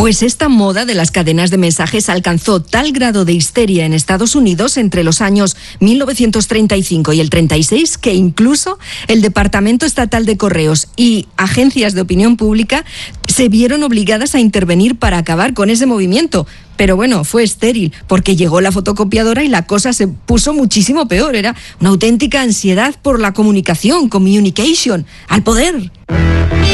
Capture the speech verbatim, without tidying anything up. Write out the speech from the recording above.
Pues esta moda de las cadenas de mensajes alcanzó tal grado de histeria en Estados Unidos entre los años mil novecientos treinta y cinco y el treinta y seis que incluso el Departamento Estatal de Correos y agencias de opinión pública se vieron obligadas a intervenir para acabar con ese movimiento. Pero bueno, fue estéril porque llegó la fotocopiadora y la cosa se puso muchísimo peor. Era una auténtica ansiedad por la comunicación, communication, al poder.